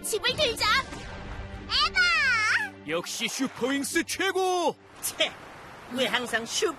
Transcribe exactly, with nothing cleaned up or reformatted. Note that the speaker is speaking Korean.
집을 들자. 에바! 역시 슈퍼윙스 최고! 채, 왜 항상 슈퍼